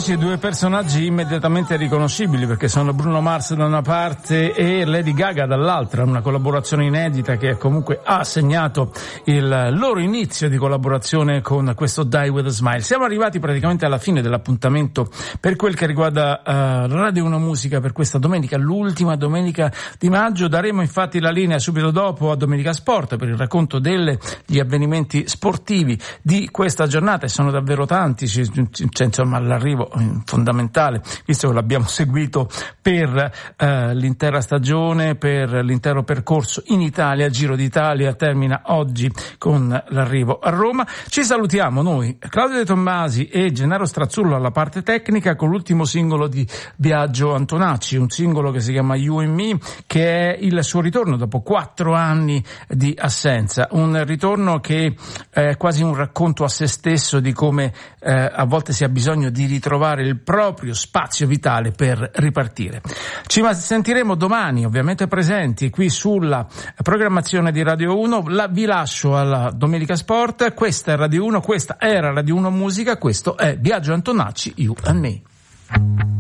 proposito, due personaggi immediatamente riconoscibili, perché sono Bruno Mars da una parte e Lady Gaga dall'altra, una collaborazione inedita che comunque ha segnato il loro inizio di collaborazione con questo Die With A Smile. Siamo arrivati praticamente alla fine dell'appuntamento per quel che riguarda Radio 1 Musica per questa domenica, l'ultima domenica di maggio. Daremo infatti la linea subito dopo a Domenica Sport per il racconto degli avvenimenti sportivi di questa giornata, e sono davvero tanti, c'è insomma l'arrivo fondamentale, visto che l'abbiamo seguito per l'intera stagione, per l'intero percorso in Italia. Il Giro d'Italia termina oggi con l'arrivo a Roma. Ci salutiamo noi, Claudio De Tommasi e Gennaro Strazzullo alla parte tecnica, con l'ultimo singolo di Biagio Antonacci, un singolo che si chiama You and Me, che è il suo ritorno dopo 4 anni di assenza, un ritorno che è quasi un racconto a se stesso di come a volte si ha bisogno di ritrovare il proprio spazio vitale per ripartire. Ci sentiremo domani, ovviamente presenti qui sulla programmazione di Radio 1. Vi lascio alla Domenica Sport. Questa è Radio 1, questa era Radio 1 Musica, questo è Biagio Antonacci, You and Me.